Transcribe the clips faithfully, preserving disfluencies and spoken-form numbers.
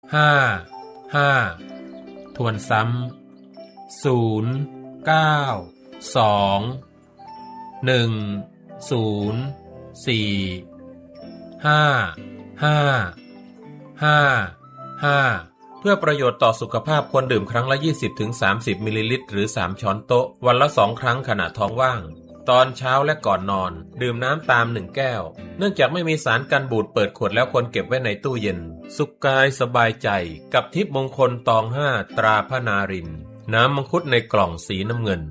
ห้า ห้าทวนซ้ำศูนย์ เก้า สอง หนึ่ง ศูนย์ สี่ ห้า ห้า ห้า ห้าเพื่อประโยชน์ต่อสุขภาพควรดื่มครั้งละ ยี่สิบถึงสามสิบ มิลลิลิตรหรือสามช้อนโต๊ะวันละสองครั้งขณะท้องว่างตอนเช้าและก่อนนอนดื่มน้ำตามหนึ่งแก้วเนื่องจากไม่มีสารกันบูดเปิดขวดแล้วควรเก็บไว้ในตู้เย็นสุขกายสบายใจกับทิพย์มงคลตองห้าตราพนารินน้ำมังคุดในกล่องสีน้ำเงิน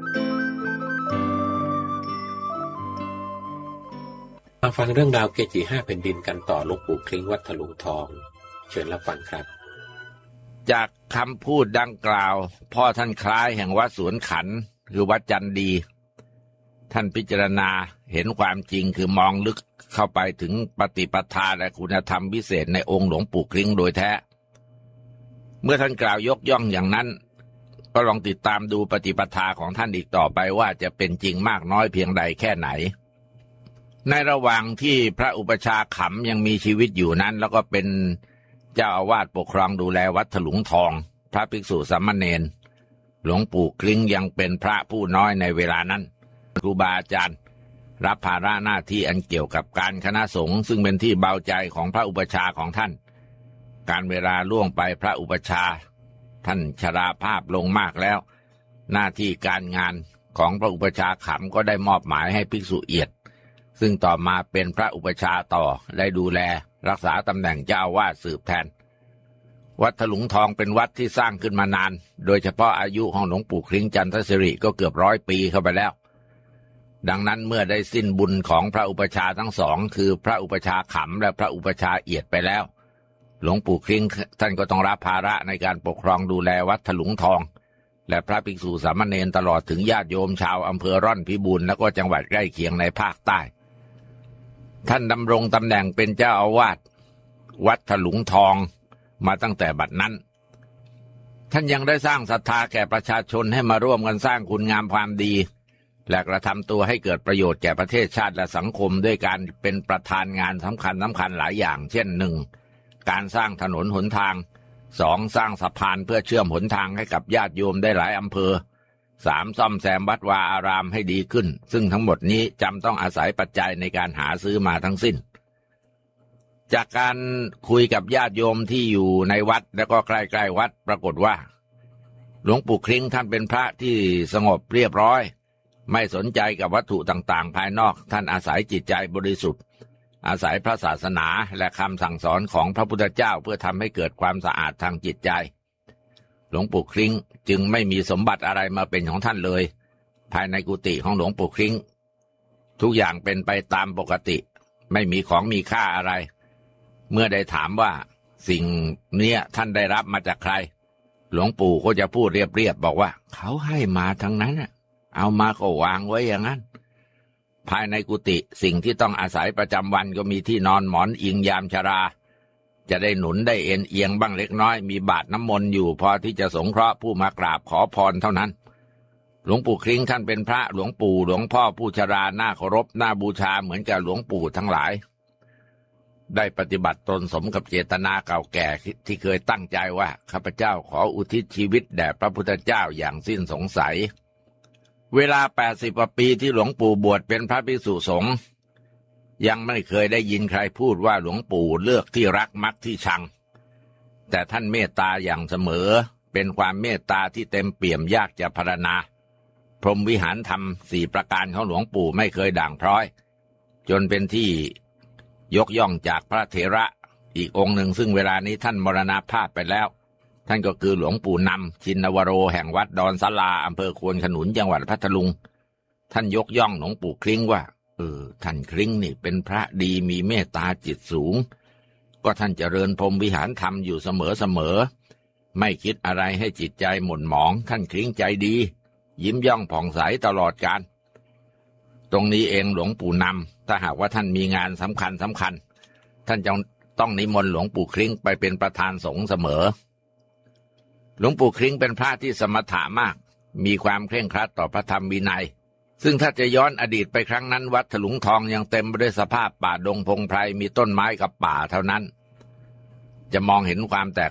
มาฟังเรื่องราวเกจิห้าแผ่นดินกันต่อหลวงปู่คลิ้งวัดถลุงทองเชิญรับฟังครับจากคำพูดดังกล่าวพ่อท่านคล้ายแห่งวัดสวนขันคือวัดจันดีท่านพิจารณาเห็นความจริงคือมองลึกเข้าไปถึงปฏิปทาและคุณธรรมพิเศษในองค์หลวงปู่คลิ้งโดยแท้เมื่อท่านกล่าวยกย่องอย่างนั้นก็ลองติดตามดูปฏิปทาของท่านอีกต่อไปว่าจะเป็นจริงมากน้อยเพียงใดแค่ไหนในระหว่างที่พระอุปชาขำยังมีชีวิตอยู่นั้นแล้วก็เป็นเจ้าอาวาสปกครองดูแลวัดถลุงทองพระภิกษุสามเณรหลวงปู่คลิ้งยังเป็นพระผู้น้อยในเวลานั้นครูบาอาจารย์รับภาระหน้าที่อันเกี่ยวกับการคณะสงฆ์ซึ่งเป็นที่เบาใจของพระอุปชาของท่านการเวลาล่วงไปพระอุปชาท่านชราภาพลงมากแล้วหน้าที่การงานของพระอุปชาขำก็ได้มอบหมายให้ภิกษุเอียดซึ่งต่อมาเป็นพระอุปชาต่อได้ดูแลรักษาตำแหน่งเจ้าอาวาสสืบแทนวัดถลุงทองเป็นวัดที่สร้างขึ้นมานานโดยเฉพาะอายุของหลวงปู่คลิ้งจันทศิริก็เกือบร้อยปีเข้าไปแล้วดังนั้นเมื่อได้สิ้นบุญของพระอุปชาทั้งสองคือพระอุปชาขำและพระอุปชาเอียดไปแล้วหลวงปู่คลิ้งท่านก็ต้องรับภาระในการปกครองดูแลวัดถลุงทองและพระภิกษุสามเณรตลอดถึงญาติโยมชาวอำเภอร่อนพิบูลและก็จังหวัดใกล้เคียงในภาคใต้ท่านดำรงตำแหน่งเป็นเจ้าอาวาสวัดถลุงทองมาตั้งแต่บัดนั้นท่านยังได้สร้างศรัทธาแก่ประชาชนให้มาร่วมกันสร้างคุณงามความดีและกระทำตัวให้เกิดประโยชน์แก่ประเทศชาติและสังคมด้วยการเป็นประธานงานสำคัญสำคัญหลายอย่างเช่นหนึ่งการสร้างถนนหนทางสองสร้างสะพานเพื่อเชื่อมหนทางให้กับญาติโยมได้หลายอำเภอสามซ่อมแซมวัดวาอารามให้ดีขึ้นซึ่งทั้งหมดนี้จำต้องอาศัยปัจจัยในการหาซื้อมาทั้งสิ้นจากการคุยกับญาติโยมที่อยู่ในวัดและก็ใกล้ๆวัดปรากฏว่าหลวงปู่คลิ้งท่านเป็นพระที่สงบเรียบร้อยไม่สนใจกับวัตถุต่างๆภายนอกท่านอาศัยจิตใจบริสุทธิ์อาศัยพระศาสนาและคำสั่งสอนของพระพุทธเจ้าเพื่อทำให้เกิดความสะอาดทางจิตใจหลวงปู่คลิ้งจึงไม่มีสมบัติอะไรมาเป็นของท่านเลยภายในกุฏิของหลวงปู่คลิ้งทุกอย่างเป็นไปตามปกติไม่มีของมีค่าอะไรเมื่อได้ถามว่าสิ่งนี้ท่านได้รับมาจากใครหลวงปู่ก็จะพูดเรียบๆบอกว่าเขาให้มาทั้งนั้นเอามาก็วางไว้อย่างนั้นภายในกุฏิสิ่งที่ต้องอาศัยประจำวันก็มีที่นอนหมอนอิงยามชราจะได้หนุนได้เอ็นเอียงบ้างเล็กน้อยมีบาตรน้ำมนต์อยู่พอที่จะสงเคราะห์ผู้มากราบขอพรเท่านั้นหลวงปู่คลิ้งท่านเป็นพระหลวงปู่หลวงพ่อผู้ชราน่าเคารพน่าบูชาเหมือนกับหลวงปู่ทั้งหลายได้ปฏิบัติตนสมกับเจตนาเก่าแก่ที่เคยตั้งใจว่าข้าพเจ้าขออุทิศชีวิตแด่พระพุทธเจ้าอย่างสิ้นสงสัยเวลาแปดสิบกว่าปีที่หลวงปู่บวชเป็นพระภิกษุสงฆ์ยังไม่เคยได้ยินใครพูดว่าหลวงปู่เลือกที่รักมักที่ชังแต่ท่านเมตตาอย่างเสมอเป็นความเมตตาที่เต็มเปี่ยมยากจะพรรณนาพรหมวิหารธรรมสี่ประการของหลวงปู่ไม่เคยด่างพร้อยจนเป็นที่ยกย่องจากพระเถระอีกองค์หนึ่งซึ่งเวลานี้ท่านมรณภาพไปแล้วท่านก็คือหลวงปู่นำชินวโรแห่งวัดดอนศาลาอำเภอควนขนุนจังหวัดพัทลุงท่านยกย่องหลวงปู่คลิ้งว่าเออท่านคลิ้งนี่เป็นพระดีมีเมตตาจิตสูงก็ท่านเจริญพรหมวิหารธรรมอยู่เสมอเสมอไม่คิดอะไรให้จิตใจหม่นหมองท่านคลิ้งใจดียิ้มย่องผ่องใสตลอดกาลตรงนี้เองหลวงปู่นำถ้าหากว่าท่านมีงานสำคัญสำคัญท่านจะต้องนิมนต์หลวงปู่คลิ้งไปเป็นประธานสงฆ์เสมอหลวงปู่คลิ้งเป็นพระที่สมถะมากมีความเคร่งครัดต่อพระธรรมวินัยซึ่งถ้าจะย้อนอดีตไปครั้งนั้นวัดถลุงทองยังเต็มไปด้วยสภาพป่าดงพงไพรมีต้นไม้กับป่าเท่านั้นจะมองเห็นความแตก